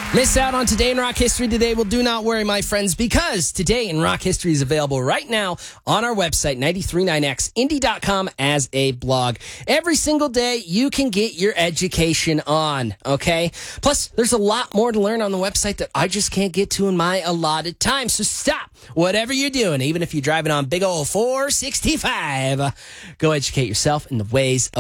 Miss out on Today in Rock History today? Well, do not worry, my friends, because Today in Rock History is available right now on our website, 939xindy.com, as a blog. Every single day, you can get your education on, okay? Plus, there's a lot more to learn on the website that I just can't get to in my allotted time. So stop whatever you're doing, even if you're driving on big old 465. Go educate yourself in the ways of